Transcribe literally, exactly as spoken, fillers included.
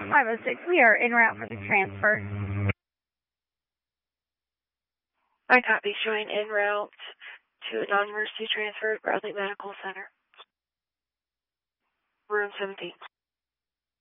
five oh six, we are en route for the transfer. I copy, showing en route to a non-emergency transfer at Bradley Medical Center. Room seventeen.